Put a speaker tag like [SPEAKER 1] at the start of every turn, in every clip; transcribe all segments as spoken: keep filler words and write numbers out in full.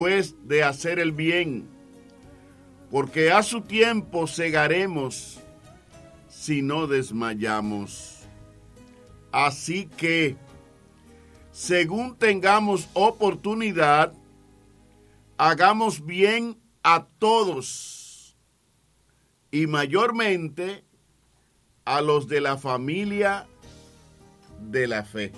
[SPEAKER 1] pues de hacer el bien, porque a su tiempo segaremos si no desmayamos. Así que, según tengamos oportunidad, hagamos bien a todos y mayormente a los de la familia de la fe.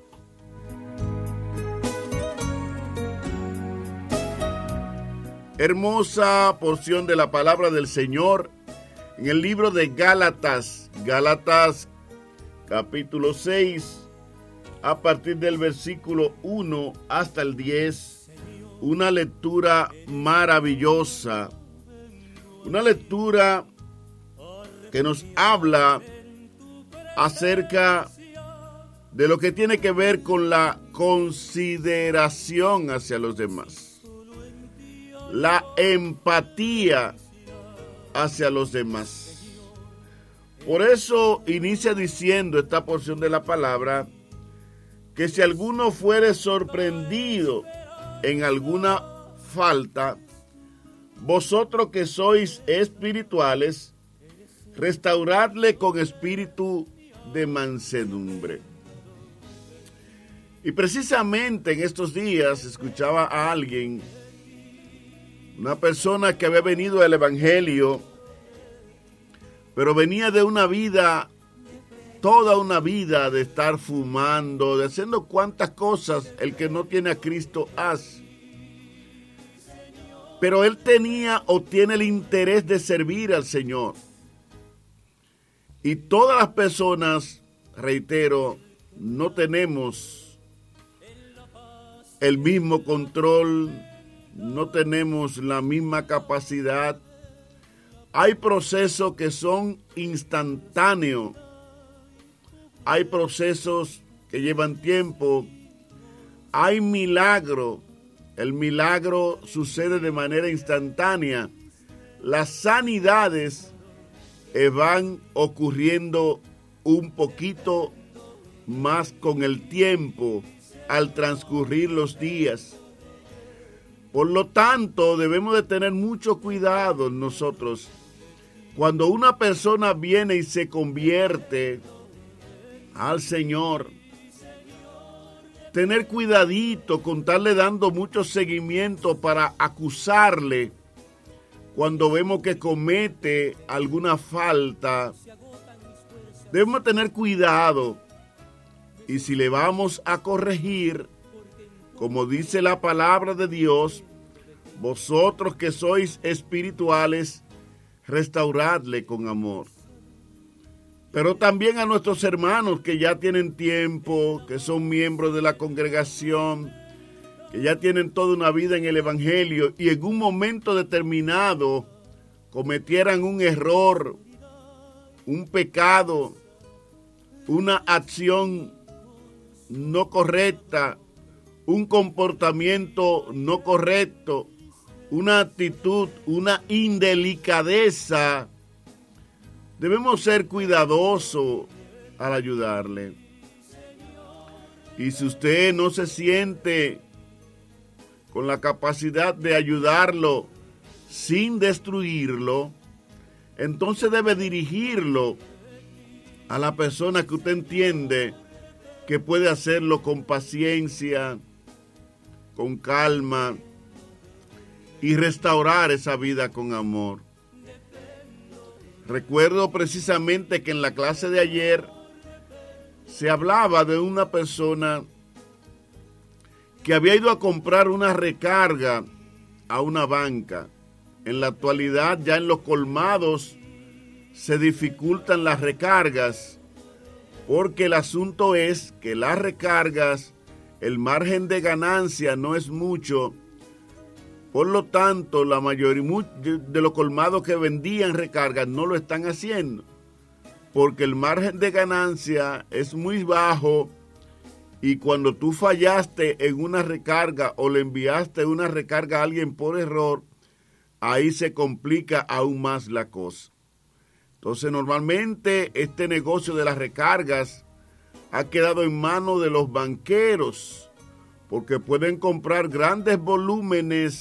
[SPEAKER 1] Hermosa porción de la palabra del Señor en el libro de Gálatas, Gálatas capítulo seis, a partir del versículo uno hasta el diez, una lectura maravillosa, una lectura que nos habla acerca de lo que tiene que ver con la consideración hacia los demás, la empatía hacia los demás. Por eso inicia diciendo esta porción de la palabra que si alguno fuere sorprendido en alguna falta, vosotros que sois espirituales, restauradle con espíritu de mansedumbre. Y precisamente en estos días escuchaba a alguien, una persona que había venido al Evangelio, pero venía de una vida, toda una vida de estar fumando, de haciendo cuantas cosas el que no tiene a Cristo hace. Pero él tenía o tiene el interés de servir al Señor. Y todas las personas, reitero, no tenemos el mismo control, no tenemos la misma capacidad. Hay procesos que son instantáneos, hay procesos que llevan tiempo, hay milagro, el milagro sucede de manera instantánea, las sanidades eh, van ocurriendo un poquito más con el tiempo al transcurrir los días. Por lo tanto, debemos de tener mucho cuidado nosotros. Cuando una persona viene y se convierte al Señor, tener cuidadito con estarle dando mucho seguimiento para acusarle cuando vemos que comete alguna falta. Debemos tener cuidado, y si le vamos a corregir, como dice la palabra de Dios, vosotros que sois espirituales, restauradle con amor. Pero también a nuestros hermanos que ya tienen tiempo, que son miembros de la congregación, que ya tienen toda una vida en el Evangelio y en un momento determinado cometieran un error, un pecado, una acción no correcta, un comportamiento no correcto, una actitud, una indelicadeza, debemos ser cuidadosos al ayudarle. Y si usted no se siente con la capacidad de ayudarlo sin destruirlo, entonces debe dirigirlo a la persona que usted entiende que puede hacerlo con paciencia, con calma y restaurar esa vida con amor. Recuerdo precisamente que en la clase de ayer se hablaba de una persona que había ido a comprar una recarga a una banca. En la actualidad ya en los colmados se dificultan las recargas, porque el asunto es que las recargas, el margen de ganancia no es mucho. Por lo tanto, la mayoría de los colmados que vendían recargas no lo están haciendo, porque el margen de ganancia es muy bajo, y cuando tú fallaste en una recarga o le enviaste una recarga a alguien por error, ahí se complica aún más la cosa. Entonces, normalmente este negocio de las recargas ha quedado en manos de los banqueros porque pueden comprar grandes volúmenes